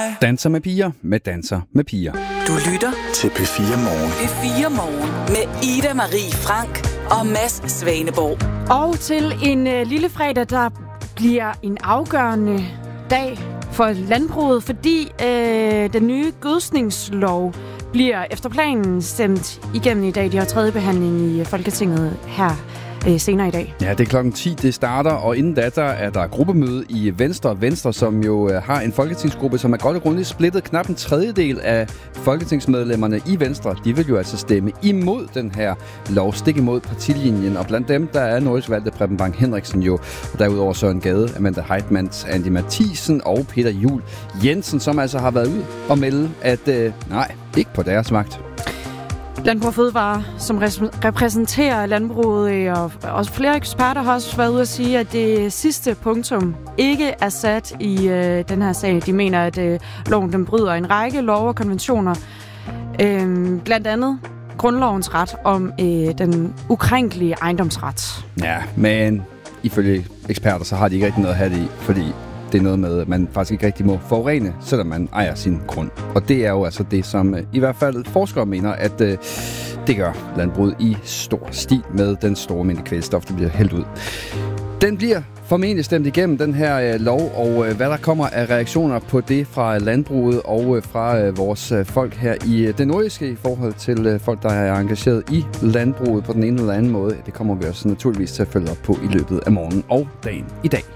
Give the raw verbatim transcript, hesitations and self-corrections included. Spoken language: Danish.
mig. Danser med piger med Danser med piger. Du lytter til P fire Morgen. P fire Morgen med Ida Marie Frank og Mads Svaneborg. Og til en øh, lille fredag, der bliver en afgørende dag for landbruget, fordi øh, den nye gødskningslov bliver efter planen stemt igennem i dag. De har tredje behandling i Folketinget her øh, senere i dag. Ja, det er klokken ti, det starter, og inden da, der er der gruppemøde i Venstre. Venstre, som jo øh, har en folketingsgruppe, som er godt og grundigt splittet. Knap en tredjedel af folketingsmedlemmerne i Venstre, de vil jo altså stemme imod den her lov, stik imod partilinjen. Og blandt dem, der er nordisk valgte Preben Bang Henriksen jo, og derudover Søren Gade, Amanda Heitmanns, Andy Mathisen og Peter Juel Jensen, som altså har været ud og melde, at øh, nej, ikke på deres magt. Landbrug og Fødevare, som repræsenterer landbruget, og også flere eksperter har også været ude at sige, at det sidste punktum ikke er sat i øh, den her sag. De mener, at øh, loven den bryder en række love og konventioner, øh, blandt andet grundlovens ret om øh, den ukrænkelige ejendomsret. Ja, men ifølge eksperter, så har de ikke rigtig noget at have det i, fordi det er noget med, at man faktisk ikke rigtig må forurene, selvom man ejer sin grund. Og det er jo altså det, som i hvert fald forskere mener, at øh, det gør landbruget i stor stil med den store mængde kvælstof, der bliver hældt ud. Den bliver formentlig stemt igennem, den her øh, lov, og øh, hvad der kommer af reaktioner på det fra landbruget og øh, fra øh, vores øh, folk her i øh, det nordiske i forhold til øh, folk, der er engageret i landbruget på den ene eller anden måde. Det kommer vi også naturligvis til at følge op på i løbet af morgenen og dagen i dag.